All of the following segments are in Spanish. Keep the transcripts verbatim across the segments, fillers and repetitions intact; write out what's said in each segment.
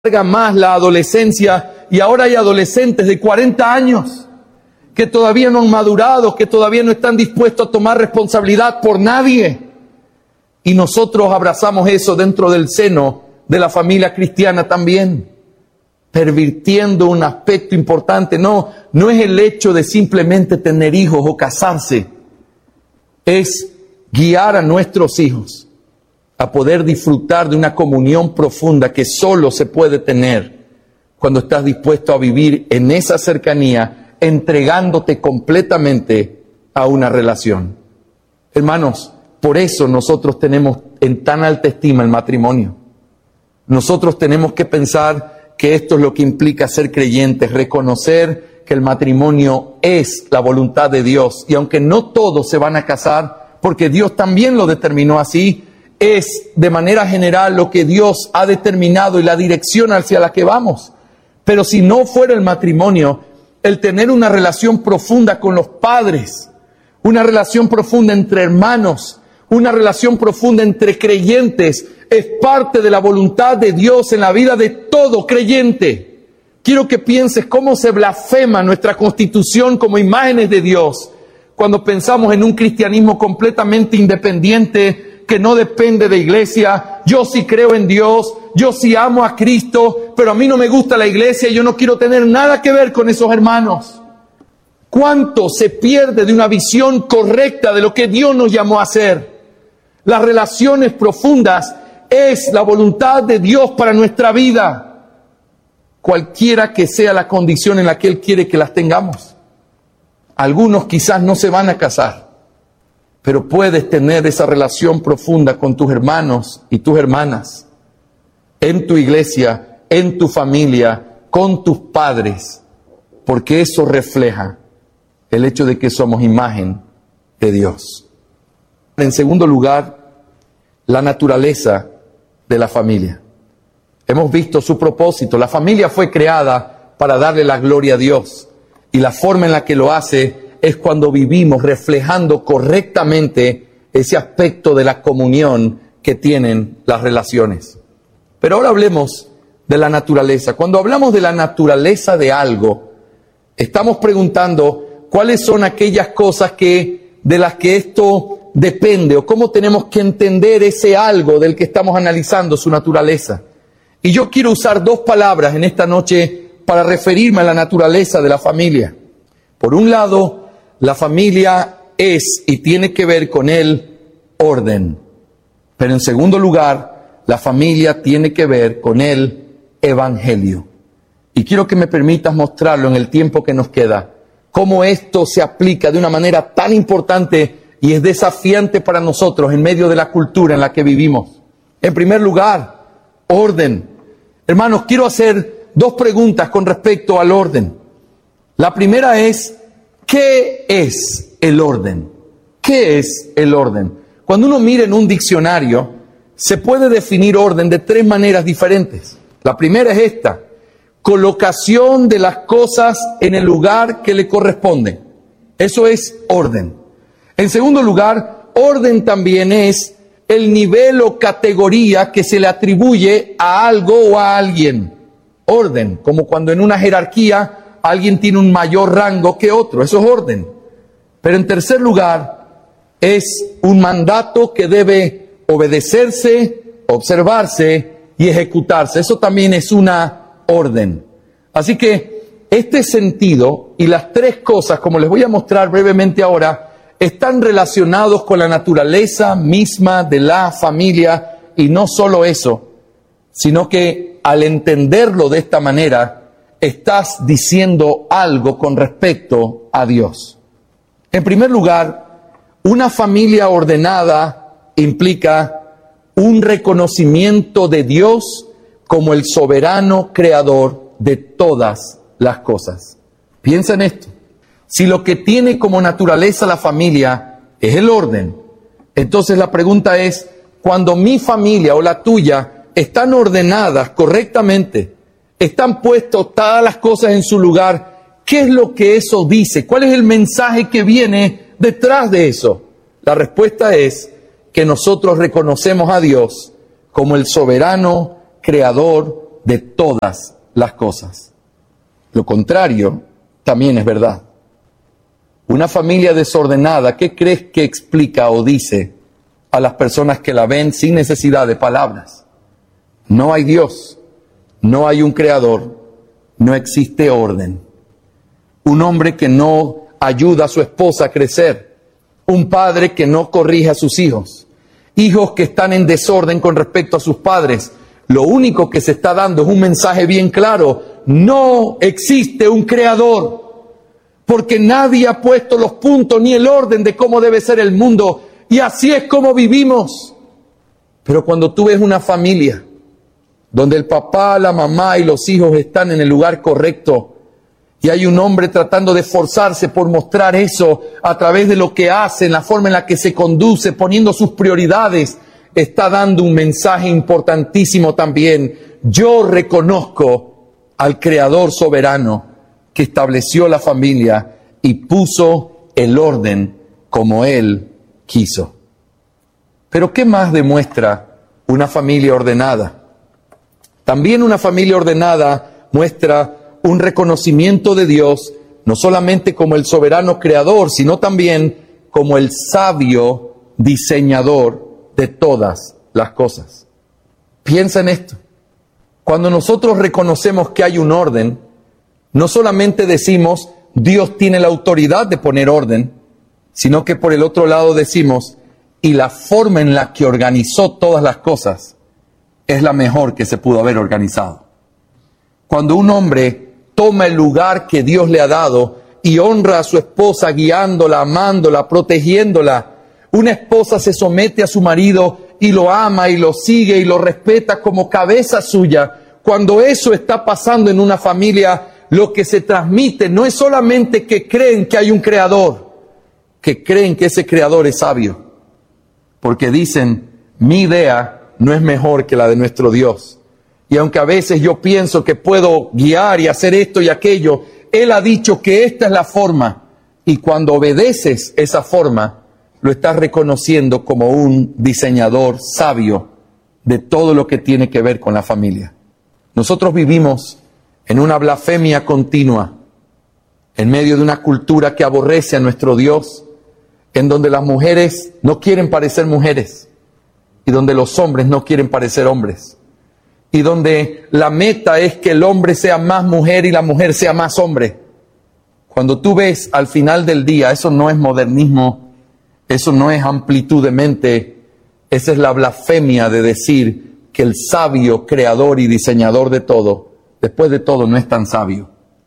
más la adolescencia, y ahora hay adolescentes de cuarenta años que todavía no han madurado, que todavía no están dispuestos a tomar responsabilidad por nadie. Y nosotros abrazamos eso dentro del seno de la familia cristiana también, pervirtiendo un aspecto importante. No, no es el hecho de simplemente tener hijos o casarse, es guiar a nuestros hijos a poder disfrutar de una comunión profunda que solo se puede tener cuando estás dispuesto a vivir en esa cercanía, entregándote completamente a una relación. Hermanos, por eso nosotros tenemos en tan alta estima el matrimonio. Nosotros tenemos que pensar que esto es lo que implica ser creyentes, reconocer que el matrimonio es la voluntad de Dios. Y aunque no todos se van a casar, porque Dios también lo determinó así, es de manera general lo que Dios ha determinado y la dirección hacia la que vamos. Pero si no fuera el matrimonio, el tener una relación profunda con los padres, una relación profunda entre hermanos, una relación profunda entre creyentes, es parte de la voluntad de Dios en la vida de todo creyente. Quiero que pienses cómo se blasfema nuestra constitución como imágenes de Dios cuando pensamos en un cristianismo completamente independiente, que no depende de iglesia. Yo sí creo en Dios, yo sí amo a Cristo, pero a mí no me gusta la iglesia y yo no quiero tener nada que ver con esos hermanos. ¿Cuánto se pierde de una visión correcta de lo que Dios nos llamó a hacer? Las relaciones profundas es la voluntad de Dios para nuestra vida, cualquiera que sea la condición en la que Él quiere que las tengamos. Algunos quizás no se van a casar, pero puedes tener esa relación profunda con tus hermanos y tus hermanas, en tu iglesia, en tu familia, con tus padres, porque eso refleja el hecho de que somos imagen de Dios. En segundo lugar, la naturaleza de la familia. Hemos visto su propósito. La familia fue creada para darle la gloria a Dios, y la forma en la que lo hace es cuando vivimos reflejando correctamente ese aspecto de la comunión que tienen las relaciones. Pero ahora hablemos de la naturaleza. Cuando hablamos de la naturaleza de algo, estamos preguntando cuáles son aquellas cosas que, de las que esto depende, o cómo tenemos que entender ese algo del que estamos analizando su naturaleza. Y yo quiero usar dos palabras en esta noche para referirme a la naturaleza de la familia. Por un lado, la familia es y tiene que ver con el orden. Pero en segundo lugar, la familia tiene que ver con el evangelio. Y quiero que me permitas mostrarlo en el tiempo que nos queda, cómo esto se aplica de una manera tan importante y es desafiante para nosotros en medio de la cultura en la que vivimos. En primer lugar, orden. Hermanos, quiero hacer dos preguntas con respecto al orden. La primera es, ¿qué es el orden? ¿Qué es el orden? Cuando uno mira en un diccionario, se puede definir orden de tres maneras diferentes. La primera es esta: colocación de las cosas en el lugar que le corresponde. Eso es orden. En segundo lugar, orden también es el nivel o categoría que se le atribuye a algo o a alguien. Orden, como cuando en una jerarquía alguien tiene un mayor rango que otro, eso es orden. Pero en tercer lugar, es un mandato que debe obedecerse, observarse y ejecutarse. Eso también es una orden. Así que este sentido y las tres cosas, como les voy a mostrar brevemente ahora, están relacionados con la naturaleza misma de la familia. Y no solo eso, sino que al entenderlo de esta manera, estás diciendo algo con respecto a Dios. En primer lugar, una familia ordenada implica un reconocimiento de Dios como el soberano creador de todas las cosas. Piensa en esto. Si lo que tiene como naturaleza la familia es el orden, entonces la pregunta es, cuando mi familia o la tuya están ordenadas correctamente, están puestas todas las cosas en su lugar, ¿qué es lo que eso dice? ¿Cuál es el mensaje que viene detrás de eso? La respuesta es que nosotros reconocemos a Dios como el soberano creador de todas las cosas. Lo contrario también es verdad. Una familia desordenada, ¿qué crees que explica o dice a las personas que la ven sin necesidad de palabras? No hay Dios, no hay un creador, no existe orden. Un hombre que no ayuda a su esposa a crecer, un padre que no corrige a sus hijos, hijos que están en desorden con respecto a sus padres. Lo único que se está dando es un mensaje bien claro: no existe un creador, porque nadie ha puesto los puntos ni el orden de cómo debe ser el mundo, y así es como vivimos. Pero cuando tú ves una familia donde el papá, la mamá y los hijos están en el lugar correcto, y hay un hombre tratando de esforzarse por mostrar eso a través de lo que hace, en la forma en la que se conduce, poniendo sus prioridades, está dando un mensaje importantísimo también. Yo reconozco al Creador soberano que estableció la familia y puso el orden como Él quiso. Pero ¿qué más demuestra una familia ordenada? También una familia ordenada muestra un reconocimiento de Dios, no solamente como el soberano creador, sino también como el sabio diseñador de todas las cosas. Piensa en esto. Cuando nosotros reconocemos que hay un orden, no solamente decimos Dios tiene la autoridad de poner orden, sino que por el otro lado decimos, y la forma en la que organizó todas las cosas es la mejor que se pudo haber organizado. Cuando un hombre toma el lugar que Dios le ha dado y honra a su esposa guiándola, amándola, protegiéndola, una esposa se somete a su marido y lo ama y lo sigue y lo respeta como cabeza suya. Cuando eso está pasando en una familia, lo que se transmite no es solamente que creen que hay un creador, que creen que ese creador es sabio. Porque dicen, mi idea no es mejor que la de nuestro Dios. Y aunque a veces yo pienso que puedo guiar y hacer esto y aquello, Él ha dicho que esta es la forma. Y cuando obedeces esa forma, lo estás reconociendo como un diseñador sabio de todo lo que tiene que ver con la familia. Nosotros vivimos en una blasfemia continua, en medio de una cultura que aborrece a nuestro Dios, en donde las mujeres no quieren parecer mujeres, y donde los hombres no quieren parecer hombres, y donde la meta es que el hombre sea más mujer y la mujer sea más hombre. Cuando tú ves al final del día, eso no es modernismo, eso no es amplitud de mente, esa es la blasfemia de decir que el sabio creador y diseñador de todo, después de todo, no es tan sabio.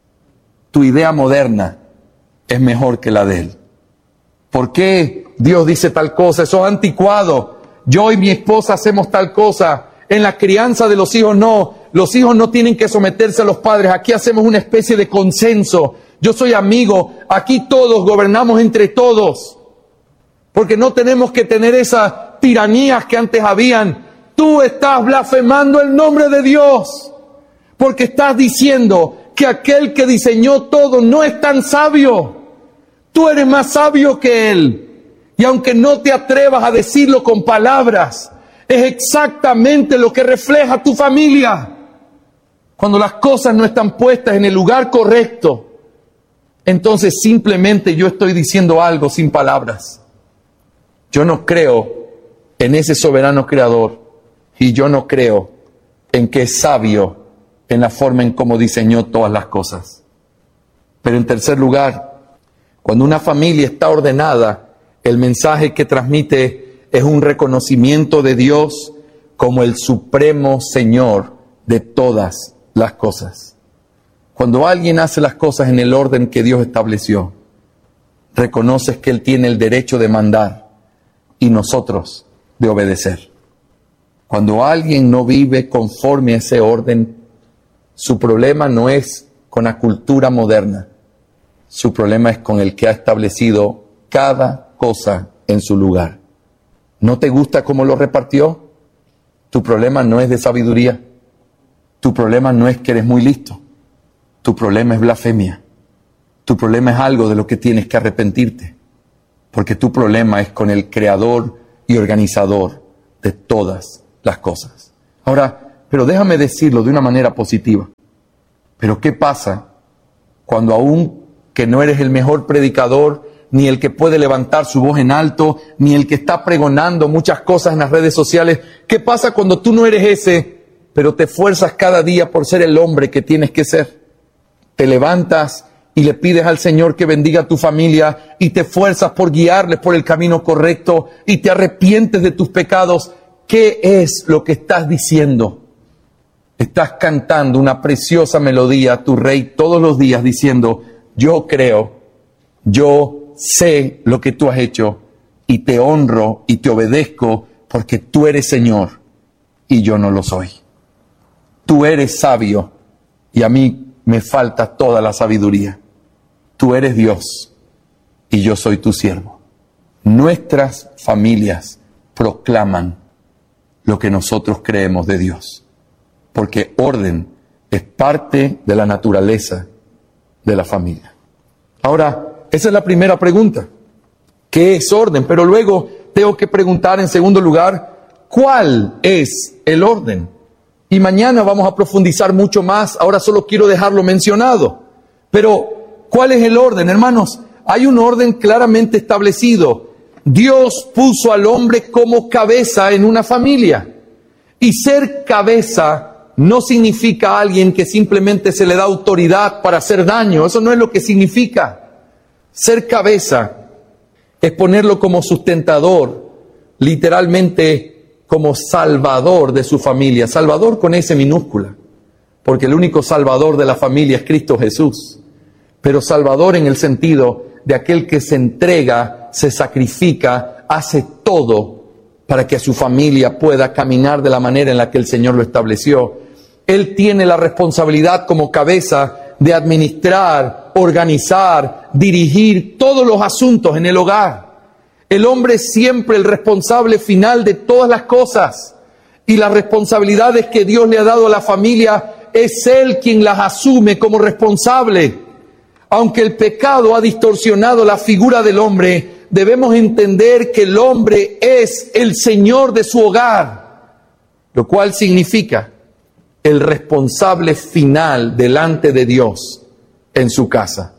Tu idea moderna es mejor que la de Él. ¿Por qué Dios dice tal cosa? Eso es anticuado. Yo y mi esposa hacemos tal cosa. En la crianza de los hijos no. Los hijos no tienen que someterse a los padres. Aquí hacemos una especie de consenso. Yo soy amigo. Aquí todos gobernamos entre todos. Porque no tenemos que tener esas tiranías que antes habían. Tú estás blasfemando el nombre de Dios. Porque estás diciendo que aquel que diseñó todo no es tan sabio. Tú eres más sabio que Él. Y aunque no te atrevas a decirlo con palabras, es exactamente lo que refleja tu familia. Cuando las cosas no están puestas en el lugar correcto, entonces simplemente yo estoy diciendo algo sin palabras. Yo no creo en ese soberano creador y yo no creo en que es sabio en la forma en cómo diseñó todas las cosas. Pero en tercer lugar, cuando una familia está ordenada, el mensaje que transmite es un reconocimiento de Dios como el supremo Señor de todas las cosas. Cuando alguien hace las cosas en el orden que Dios estableció, reconoces que Él tiene el derecho de mandar y nosotros de obedecer. Cuando alguien no vive conforme a ese orden, su problema no es con la cultura moderna, su problema es con el que ha establecido cada cosa en su lugar. ¿No te gusta cómo lo repartió? Tu problema no es de sabiduría. Tu problema no es que eres muy listo. Tu problema es blasfemia. Tu problema es algo de lo que tienes que arrepentirte. Porque tu problema es con el creador y organizador de todas las cosas. Ahora, pero déjame decirlo de una manera positiva. Pero ¿qué pasa cuando aún que no eres el mejor predicador, ni el que puede levantar su voz en alto, ni el que está pregonando muchas cosas en las redes sociales? ¿Qué pasa cuando tú no eres ese, pero te esfuerzas cada día por ser el hombre que tienes que ser? Te levantas y le pides al Señor que bendiga a tu familia y te esfuerzas por guiarles por el camino correcto y te arrepientes de tus pecados. ¿Qué es lo que estás diciendo? Estás cantando una preciosa melodía a tu Rey todos los días diciendo: yo creo, yo sé lo que tú has hecho y te honro y te obedezco porque tú eres Señor y yo no lo soy. Tú eres sabio y a mí me falta toda la sabiduría. Tú eres Dios y yo soy tu siervo. Nuestras familias proclaman lo que nosotros creemos de Dios, porque orden es parte de la naturaleza de la familia. Ahora, esa es la primera pregunta. ¿Qué es orden? Pero luego tengo que preguntar en segundo lugar, ¿cuál es el orden? Y mañana vamos a profundizar mucho más. Ahora solo quiero dejarlo mencionado. Pero, ¿cuál es el orden, hermanos? Hay un orden claramente establecido. Dios puso al hombre como cabeza en una familia. Y ser cabeza no significa alguien que simplemente se le da autoridad para hacer daño. Eso no es lo que significa. Ser cabeza es ponerlo como sustentador, literalmente como salvador de su familia. Salvador con S minúscula, porque el único salvador de la familia es Cristo Jesús. Pero salvador en el sentido de aquel que se entrega, se sacrifica, hace todo para que su familia pueda caminar de la manera en la que el Señor lo estableció. Él tiene la responsabilidad como cabeza de administrar, organizar, dirigir todos los asuntos en el hogar. El hombre es siempre el responsable final de todas las cosas. Y las responsabilidades que Dios le ha dado a la familia, es Él quien las asume como responsable. Aunque el pecado ha distorsionado la figura del hombre, debemos entender que el hombre es el Señor de su hogar, lo cual significa el responsable final delante de Dios en su casa.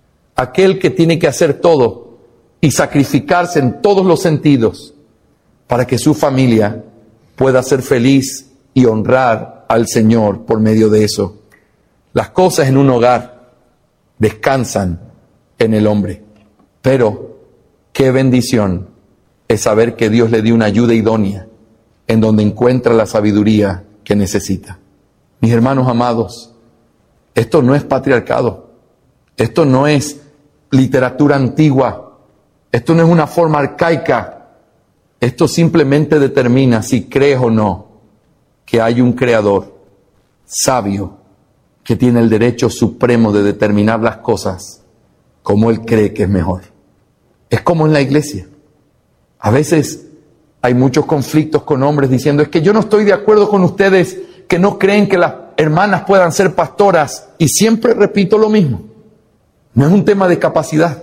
Aquel que tiene que hacer todo y sacrificarse en todos los sentidos para que su familia pueda ser feliz y honrar al Señor por medio de eso. Las cosas en un hogar descansan en el hombre, pero qué bendición es saber que Dios le dio una ayuda idónea en donde encuentra la sabiduría que necesita. Mis hermanos amados, esto no es patriarcado, esto no es literatura antigua, esto no es una forma arcaica, esto simplemente determina si crees o no que hay un creador sabio que tiene el derecho supremo de determinar las cosas como Él cree que es mejor. Es como en la iglesia. A veces hay muchos conflictos con hombres diciendo: es que yo no estoy de acuerdo con ustedes que no creen que las hermanas puedan ser pastoras. Y siempre repito lo mismo. No es un tema de capacidad.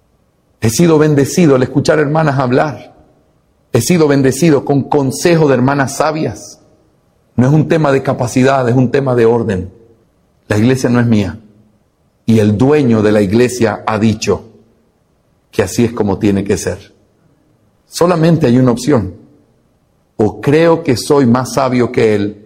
He sido bendecido al escuchar hermanas hablar. He sido bendecido con consejo de hermanas sabias. No es un tema de capacidad, es un tema de orden. La iglesia no es mía. Y el dueño de la iglesia ha dicho que así es como tiene que ser. Solamente hay una opción. O creo que soy más sabio que Él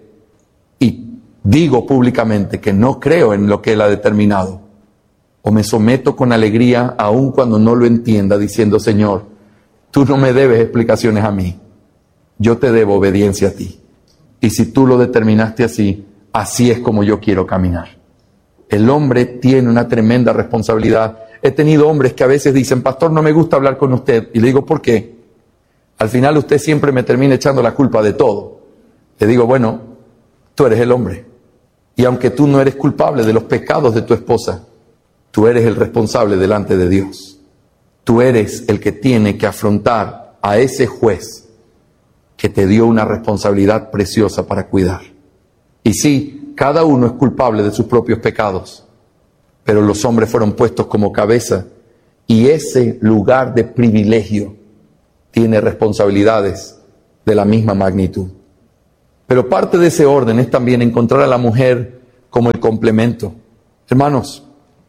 y digo públicamente que no creo en lo que Él ha determinado, o me someto con alegría aun cuando no lo entienda, diciendo: Señor, tú no me debes explicaciones a mí, yo te debo obediencia a ti. Y si tú lo determinaste así, así es como yo quiero caminar. El hombre tiene una tremenda responsabilidad. He tenido hombres que a veces dicen: pastor, no me gusta hablar con usted. Y le digo: ¿por qué? Al final usted siempre me termina echando la culpa de todo. Le digo: bueno, tú eres el hombre. Y aunque tú no eres culpable de los pecados de tu esposa, tú eres el responsable delante de Dios. Tú eres el que tiene que afrontar a ese juez que te dio una responsabilidad preciosa para cuidar. Y sí, cada uno es culpable de sus propios pecados, pero los hombres fueron puestos como cabeza y ese lugar de privilegio tiene responsabilidades de la misma magnitud. Pero parte de ese orden es también encontrar a la mujer como el complemento. Hermanos,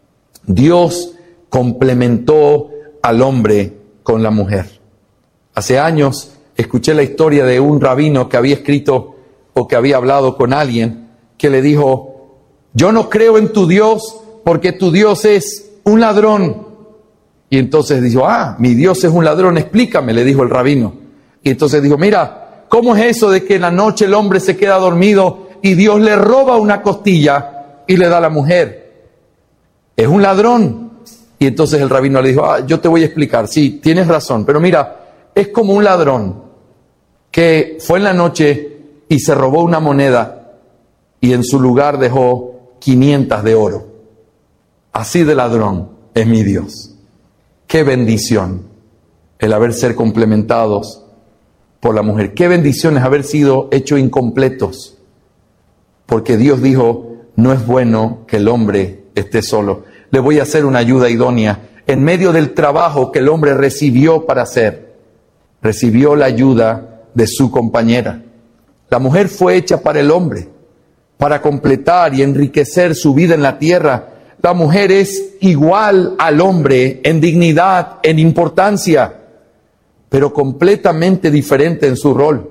Dios complementó al hombre con la mujer. Hace años escuché la historia de un rabino que había escrito o que había hablado con alguien que le dijo: yo no creo en tu Dios porque tu Dios es un ladrón. Y entonces dijo: ah, mi Dios es un ladrón, explícame, le dijo el rabino. Y entonces dijo: mira, ¿cómo es eso de que en la noche el hombre se queda dormido y Dios le roba una costilla y le da a la mujer? Es un ladrón. Y entonces el rabino le dijo: ah, yo te voy a explicar, sí, tienes razón, pero mira, es como un ladrón que fue en la noche y se robó una moneda y en su lugar dejó quinientas de oro. Así de ladrón es mi Dios. Qué bendición el haber ser complementados por la mujer. Qué bendición es haber sido hechos incompletos. Porque Dios dijo: no es bueno que el hombre esté solo. Le voy a hacer una ayuda idónea. En medio del trabajo que el hombre recibió para hacer, recibió la ayuda de su compañera. La mujer fue hecha para el hombre, para completar y enriquecer su vida en la tierra. La mujer es igual al hombre en dignidad, en importancia, pero completamente diferente en su rol.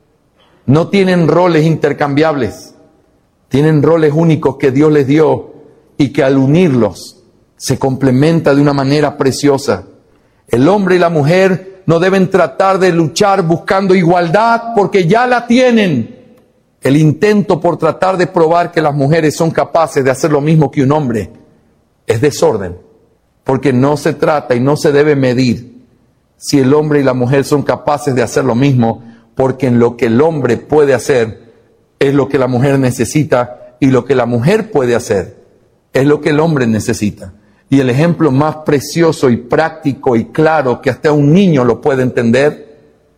No tienen roles intercambiables, tienen roles únicos que Dios les dio y que al unirlos se complementa de una manera preciosa. El hombre y la mujer no deben tratar de luchar buscando igualdad porque ya la tienen. El intento por tratar de probar que las mujeres son capaces de hacer lo mismo que un hombre es desorden, porque no se trata y no se debe medir si el hombre y la mujer son capaces de hacer lo mismo, porque en lo que el hombre puede hacer es lo que la mujer necesita y lo que la mujer puede hacer es lo que el hombre necesita. Y el ejemplo más precioso y práctico y claro que hasta un niño lo puede entender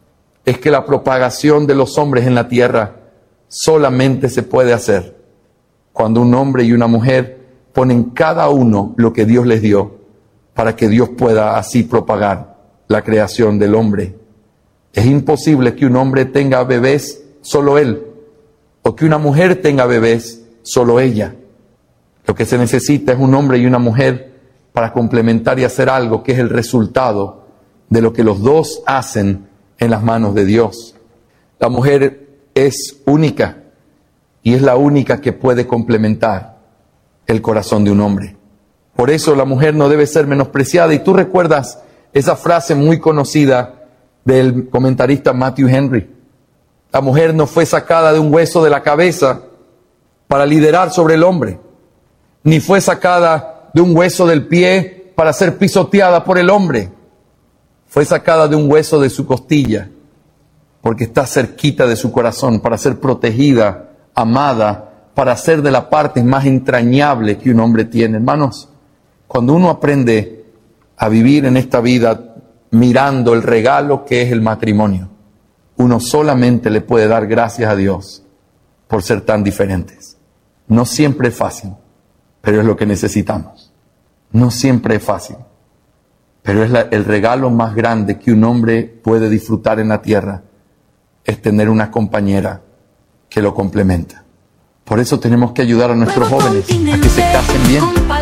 es que la propagación de los hombres en la tierra solamente se puede hacer cuando un hombre y una mujer ponen cada uno lo que Dios les dio para que Dios pueda así propagar la creación del hombre. Es imposible que un hombre tenga bebés solo él o que una mujer tenga bebés solo ella. Lo que se necesita es un hombre y una mujer para complementar y hacer algo que es el resultado de lo que los dos hacen en las manos de Dios. La mujer es única y es la única que puede complementar el corazón de un hombre. Por eso la mujer no debe ser menospreciada. Y tú recuerdas esa frase muy conocida del comentarista Matthew Henry: la mujer no fue sacada de un hueso de la cabeza para liderar sobre el hombre, ni fue sacada de un hueso del pie para ser pisoteada por el hombre. Fue sacada de un hueso de su costilla, porque está cerquita de su corazón, para ser protegida, amada, para ser de la parte más entrañable que un hombre tiene. Hermanos, cuando uno aprende a vivir en esta vida mirando el regalo que es el matrimonio, uno solamente le puede dar gracias a Dios por ser tan diferentes. No siempre es fácil, pero es lo que necesitamos. No siempre es fácil, pero es la, el regalo más grande que un hombre puede disfrutar en la tierra, es tener una compañera que lo complementa. Por eso tenemos que ayudar a nuestros jóvenes a que se casen bien,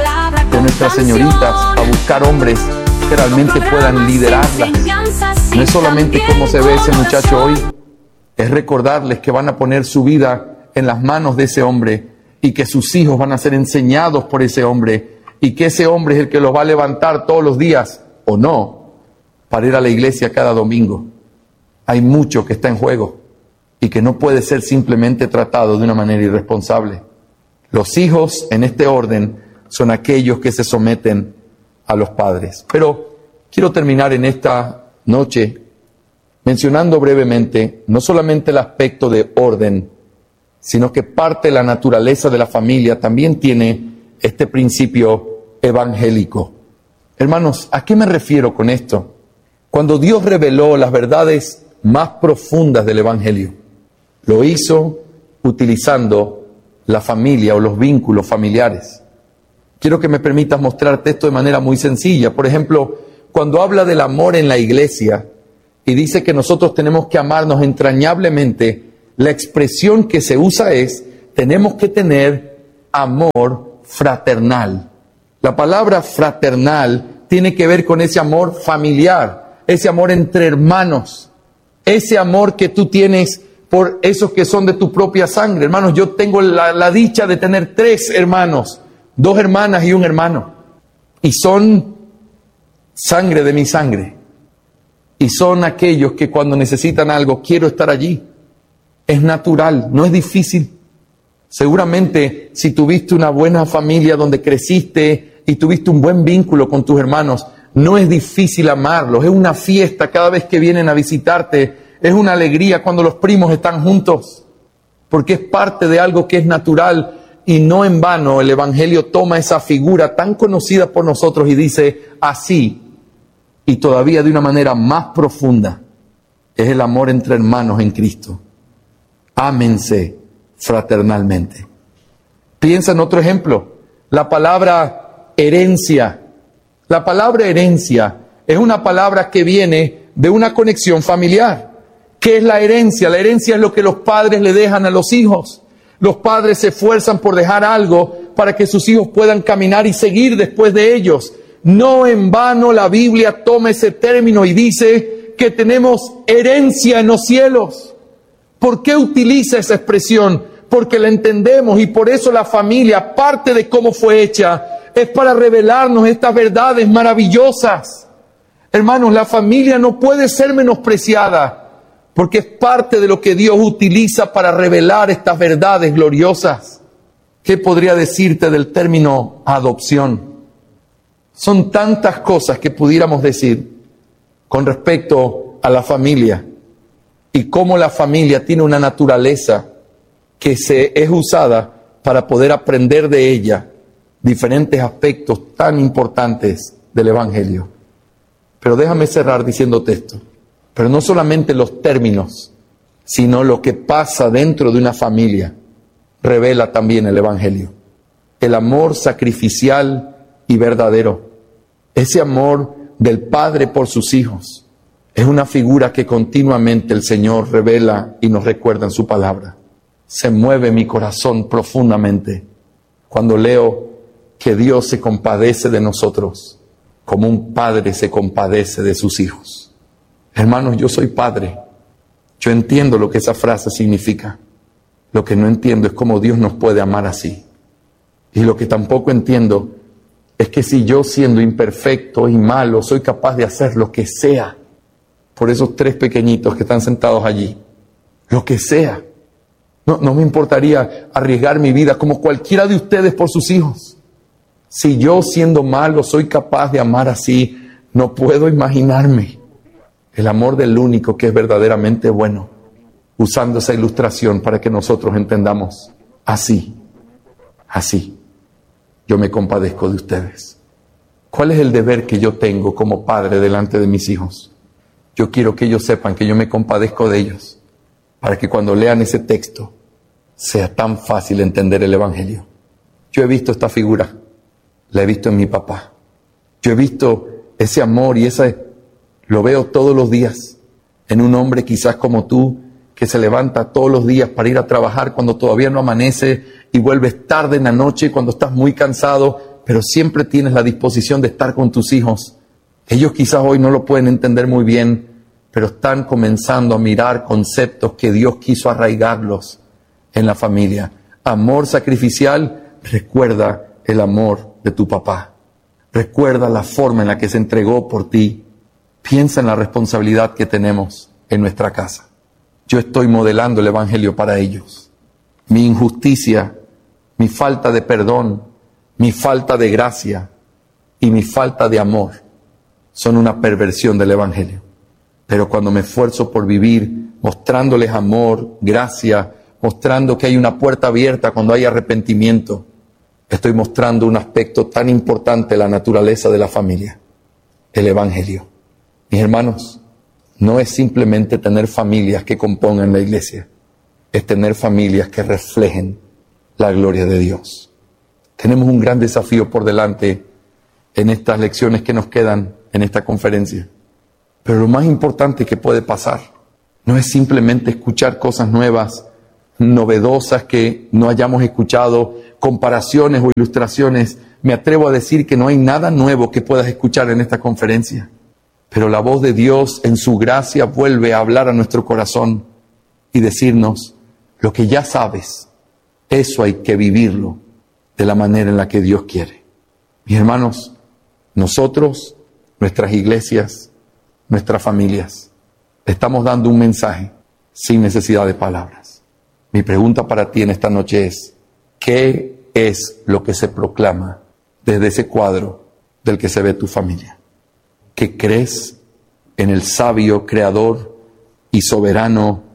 de nuestras señoritas a buscar hombres que realmente puedan liderarlas. No es solamente cómo se ve ese muchacho hoy, es recordarles que van a poner su vida en las manos de ese hombre y que sus hijos van a ser enseñados por ese hombre y que ese hombre es el que los va a levantar todos los días, o no, para ir a la iglesia cada domingo. Hay mucho que está en juego y que no puede ser simplemente tratado de una manera irresponsable. Los hijos en este orden son aquellos que se someten a los padres. Pero quiero terminar en esta noche mencionando brevemente no solamente el aspecto de orden, sino que parte de la naturaleza de la familia también tiene este principio evangélico. Hermanos, ¿a qué me refiero con esto? Cuando Dios reveló las verdades más profundas del evangelio, lo hizo utilizando la familia o los vínculos familiares. Quiero que me permitas mostrarte esto de manera muy sencilla. Por ejemplo, cuando habla del amor en la iglesia y dice que nosotros tenemos que amarnos entrañablemente la expresión que se usa es, tenemos que tener amor fraternal. La palabra fraternal tiene que ver con ese amor familiar, ese amor entre hermanos, ese amor que tú tienes por esos que son de tu propia sangre. Hermanos, yo tengo la, la dicha de tener tres hermanos, dos hermanas y un hermano, y son sangre de mi sangre, y son aquellos que cuando necesitan algo, quiero estar allí. Es natural, no es difícil. Seguramente si tuviste una buena familia donde creciste y tuviste un buen vínculo con tus hermanos, no es difícil amarlos, es una fiesta cada vez que vienen a visitarte, es una alegría cuando los primos están juntos, porque es parte de algo que es natural y no en vano el Evangelio toma esa figura tan conocida por nosotros y dice así, y todavía de una manera más profunda, es el amor entre hermanos en Cristo. Ámense fraternalmente. Piensa en otro ejemplo, la palabra herencia. La palabra herencia es una palabra que viene de una conexión familiar. ¿Qué es la herencia? La herencia es lo que los padres le dejan a los hijos. Los padres se esfuerzan por dejar algo para que sus hijos puedan caminar y seguir después de ellos. No en vano la Biblia toma ese término y dice que tenemos herencia en los cielos. ¿Por qué utiliza esa expresión? Porque la entendemos y por eso la familia, parte de cómo fue hecha, es para revelarnos estas verdades maravillosas. Hermanos, la familia no puede ser menospreciada porque es parte de lo que Dios utiliza para revelar estas verdades gloriosas. ¿Qué podría decirte del término adopción? Son tantas cosas que pudiéramos decir con respecto a la familia y cómo la familia tiene una naturaleza que se es usada para poder aprender de ella diferentes aspectos tan importantes del Evangelio. Pero déjame cerrar diciéndote esto. Pero no solamente los términos, sino lo que pasa dentro de una familia revela también el Evangelio. El amor sacrificial y verdadero. Ese amor del Padre por sus hijos es una figura que continuamente el Señor revela y nos recuerda en su palabra. Se mueve mi corazón profundamente cuando leo que Dios se compadece de nosotros como un padre se compadece de sus hijos. Hermanos, yo soy padre. Yo entiendo lo que esa frase significa. Lo que no entiendo es cómo Dios nos puede amar así. Y lo que tampoco entiendo es que si yo, siendo imperfecto y malo, soy capaz de hacer lo que sea por esos tres pequeñitos que están sentados allí, lo que sea. No, no me importaría arriesgar mi vida como cualquiera de ustedes por sus hijos. Si yo, siendo malo, soy capaz de amar así, no puedo imaginarme el amor del único que es verdaderamente bueno, usando esa ilustración para que nosotros entendamos así, así. Yo me compadezco de ustedes. ¿Cuál es el deber que yo tengo como padre delante de mis hijos? Yo quiero que ellos sepan que yo me compadezco de ellos, para que cuando lean ese texto sea tan fácil entender el Evangelio. Yo he visto esta figura, la he visto en mi papá. Yo he visto ese amor y ese, lo veo todos los días en un hombre quizás como tú, que se levanta todos los días para ir a trabajar cuando todavía no amanece y vuelves tarde en la noche cuando estás muy cansado, pero siempre tienes la disposición de estar con tus hijos. Ellos quizás hoy no lo pueden entender muy bien, pero están comenzando a mirar conceptos que Dios quiso arraigarlos en la familia. Amor sacrificial, recuerda el amor de tu papá. Recuerda la forma en la que se entregó por ti. Piensa en la responsabilidad que tenemos en nuestra casa. Yo estoy modelando el Evangelio para ellos. Mi injusticia, mi falta de perdón, mi falta de gracia y mi falta de amor son una perversión del Evangelio. Pero cuando me esfuerzo por vivir mostrándoles amor, gracia, mostrando que hay una puerta abierta cuando hay arrepentimiento, estoy mostrando un aspecto tan importante de la naturaleza de la familia, el Evangelio. Mis hermanos, no es simplemente tener familias que compongan la iglesia, es tener familias que reflejen la gloria de Dios. Tenemos un gran desafío por delante en estas lecciones que nos quedan en esta conferencia. Pero lo más importante que puede pasar No es simplemente escuchar cosas nuevas, novedosas que no hayamos escuchado, comparaciones o ilustraciones. Me atrevo a decir que no hay nada nuevo que puedas escuchar en esta conferencia. Pero la voz de Dios en su gracia vuelve a hablar a nuestro corazón y decirnos, lo que ya sabes, eso hay que vivirlo de la manera en la que Dios quiere. Mis hermanos, nosotros, nuestras iglesias, nuestras familias, le estamos dando un mensaje sin necesidad de palabras. Mi pregunta para ti en esta noche es, ¿qué es lo que se proclama desde ese cuadro del que se ve tu familia? ¿Que crees en el sabio, creador y soberano,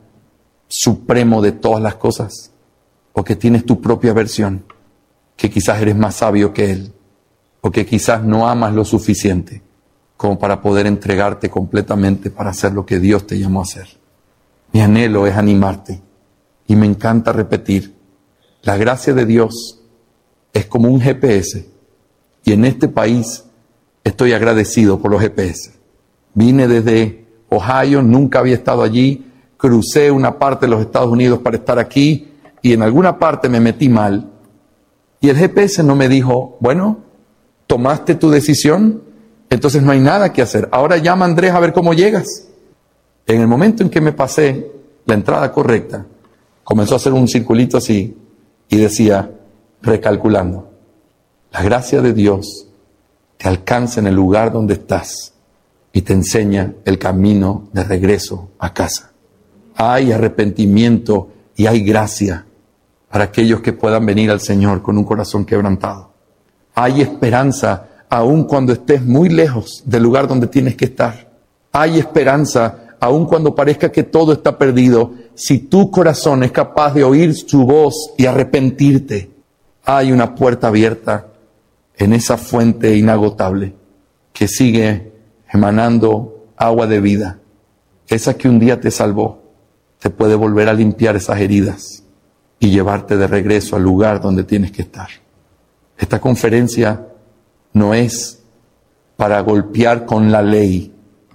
supremo de todas las cosas? ¿O que tienes tu propia versión, que quizás eres más sabio que Él? ¿O que quizás no amas lo suficiente como para poder entregarte completamente para hacer lo que Dios te llamó a hacer? Mi anhelo es animarte y me encanta repetir, la gracia de Dios es como un G P S y en este país estoy agradecido por los G P S. Vine desde Ohio, nunca había estado allí, crucé una parte de los Estados Unidos para estar aquí y en alguna parte me metí mal y el G P S no me dijo, bueno, tomaste tu decisión, entonces no hay nada que hacer. Ahora llama a Andrés a ver cómo llegas. En el momento en que me pasé la entrada correcta, comenzó a hacer un circulito así y decía, recalculando, la gracia de Dios te alcanza en el lugar donde estás y te enseña el camino de regreso a casa. Hay arrepentimiento y hay gracia para aquellos que puedan venir al Señor con un corazón quebrantado. Hay esperanza aun cuando estés muy lejos del lugar donde tienes que estar. Hay esperanza aun cuando parezca que todo está perdido. Si tu corazón es capaz de oír su voz y arrepentirte, hay una puerta abierta en esa fuente inagotable que sigue emanando agua de vida. Esa que un día te salvó, te puede volver a limpiar esas heridas y llevarte de regreso al lugar donde tienes que estar. Esta conferencia no es para golpear con la ley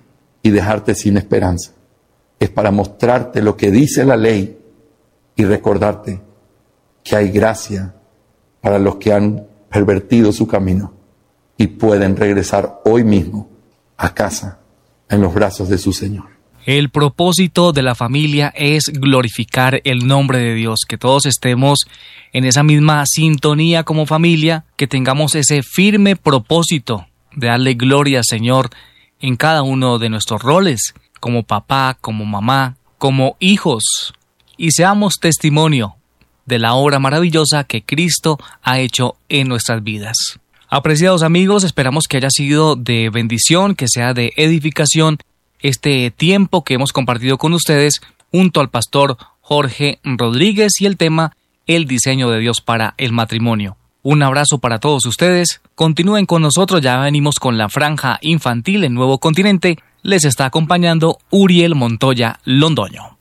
y dejarte sin esperanza. Es para mostrarte lo que dice la ley y recordarte que hay gracia para los que han pervertido su camino y pueden regresar hoy mismo a casa en los brazos de su Señor. El propósito de la familia es glorificar el nombre de Dios, que todos estemos en esa misma sintonía como familia, que tengamos ese firme propósito de darle gloria al Señor en cada uno de nuestros roles, como papá, como mamá, como hijos, y seamos testimonio de la obra maravillosa que Cristo ha hecho en nuestras vidas. Apreciados amigos, esperamos que haya sido de bendición, que sea de edificación este tiempo que hemos compartido con ustedes junto al pastor Jorge Rodríguez y el tema El diseño de Dios para el matrimonio. Un abrazo para todos ustedes. Continúen con nosotros, ya venimos con la franja infantil en Nuevo Continente. Les está acompañando Uriel Montoya Londoño.